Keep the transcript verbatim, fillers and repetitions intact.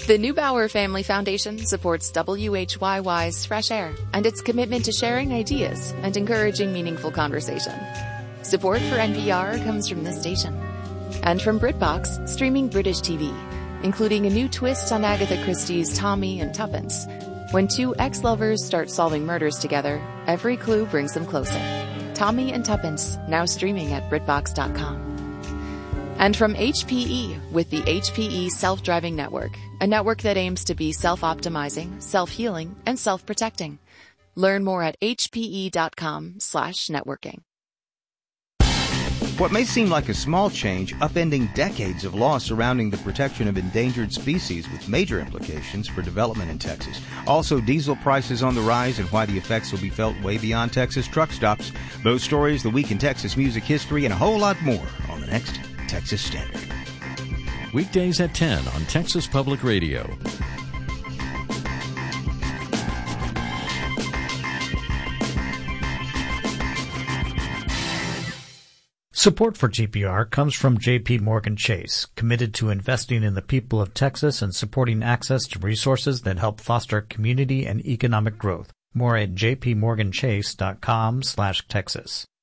The Neubauer Family Foundation supports W H Y Y's Fresh Air and its commitment to sharing ideas and encouraging meaningful conversation. Support for N P R comes from this station and from BritBox, streaming British T V, including a new twist on Agatha Christie's Tommy and Tuppence. When two ex-lovers start solving murders together, every clue brings them closer. Tommy and Tuppence, now streaming at BritBox dot com. And from H P E with the H P E Self-Driving Network, a network that aims to be self-optimizing, self-healing, and self-protecting. Learn more at H P E dot com slash networking. What may seem like a small change, upending decades of law surrounding the protection of endangered species with major implications for development in Texas. Also, diesel prices on the rise and why the effects will be felt way beyond Texas truck stops. Those stories, the week in Texas music history, and a whole lot more on the next Texas Standard. Weekdays at ten on Texas Public Radio. Support for G P R comes from J P Morgan Chase, committed to investing in the people of Texas and supporting access to resources that help foster community and economic growth. More at J P Morgan Chase dot com slash Texas.